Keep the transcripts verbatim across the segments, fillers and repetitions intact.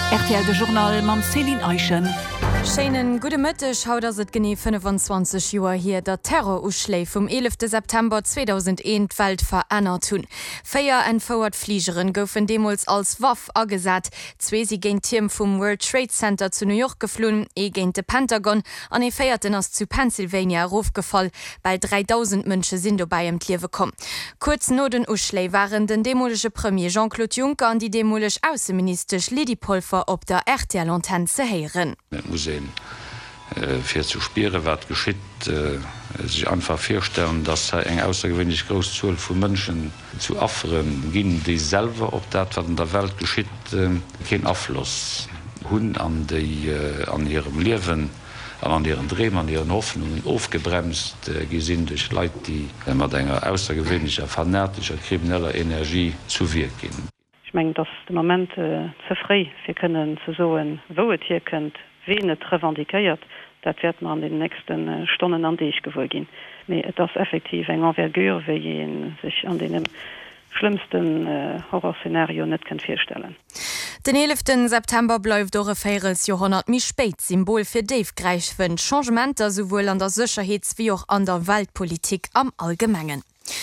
R T L de Journal mam Celine Eichen. Scheinen gute Mëttech haut ass et genie fünfundzwanzig Joer hier der Terroruschlei vom elften September zweitausendeins Welt verënnert hunn. Féier en Forwardfliegerin goufen demols als Waff agesat. Zwee sie géint Team vum World Trade Center zu New York geflohen, e géint de Pentagon an e feierten ass zu Pennsylvania rofgefall, bei dreitausend Mënsche sinn dobei em Kliewe kom. Kurz no den Uschlei waren den demolesche Premier Jean-Claude Juncker an die demolech Außenministersch Lidi Polfer op der R T L-Antenne ze heieren. Äh, fir zu spiere wat geschitt äh, sich einfach firstellen, dass er eng außergewöhnlich groß Zahl vu Mënschen zu afferen ginn die selber op dat wat in der Welt geschitt äh, kein Affluss hunn an die, äh, an ihrem Leben an ihren Dreh an ihren Hoffnungen aufgebremst äh, gesinn durch Leiit, die mat enger außergewöhnlicher fanatischer krimineller Energie zu wirken. Ich meine, dass de moment äh, zufri wir können zu so wo het hier könnt wenet revendikiert, dat wird man an den nächsten äh, Stunden an die ich gewol gin. Das effektiv eng Envergure wie je sich an den schlimmsten äh, Horrorszenario net kann firstellen. Den elften September bleif dore Féiers Johonnert mi spéit Symbol fir Dave Greichwen Changementer sowohl an der Sicherheits- wie auch an der Weltpolitik am Allgemengen.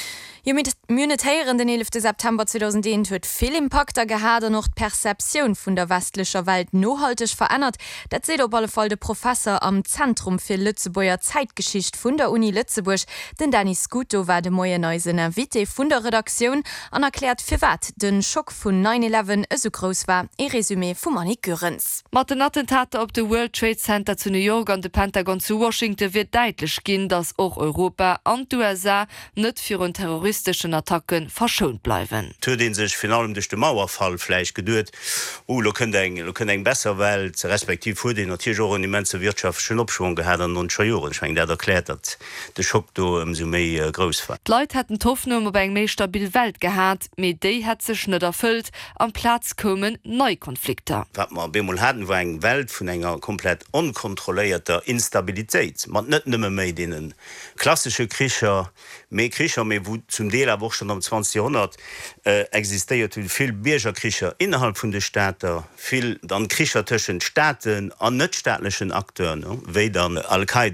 Immunitären den elften September zweitausendeins huet viel Impakter gehader noch Perzeption vun der westlicher Welt nohaltig verändert. Dat seht op alle Fall de Professor am Zentrum fir Lützeburger Zeitgeschicht vun der Uni Lützeburg, den Danny Scuto war de moie Neusener Wite vun der Redaktion an erklärt fir wat den Schock vun neun elf so groß war. E Resümee vum Annik Görens. Mat den Attentate op de World Trade Center zu New York an de Pentagon zu Washington wird deitlich gin, dass auch Europa an die U S A net für un Terroristen Attacken verschont bleiben. Tö den sich final durch den Mauerfall fleisch gedürt uh, eng besser Welt respektiv vor den Tierjoren immense Wirtschaft schon opschwung gehabt und Schoen ich mein, der erklärt dat de Schock do im Summe äh, groß war. Leute hätten Hoffnung ob eng méi stabil Welt gehabt, mit de hat sich net erfüllt, am Platz kommen Neukonflikte. Wat man bemol hatten war eng Welt vun enger komplett unkontrollierter Instabilität. Man net nimme méi denen klassische Kricher mé Kricher mé wo zum Deel a woch schon am zwanzigsten Jahrhundert äh, existiert viel Biergerkricher innerhalb vun de Staater, viel dann Kricher tschen Staaten an netstaatlichen Akteuren, no? Wéi dann Al-Qaida